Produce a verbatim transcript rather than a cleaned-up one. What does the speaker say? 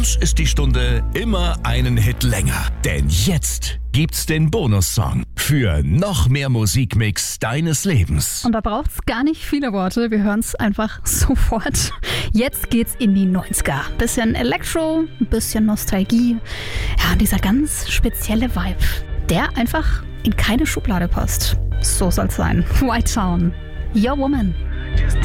ist die Stunde immer einen Hit länger. Denn jetzt gibt's den Bonussong für noch mehr Musikmix deines Lebens. Und da braucht's gar nicht viele Worte. Wir hören's einfach sofort. Jetzt geht's in die neunziger. Bisschen Elektro, ein bisschen Nostalgie. Ja, und dieser ganz spezielle Vibe, der einfach in keine Schublade passt. So soll's sein. White Town, Your Woman.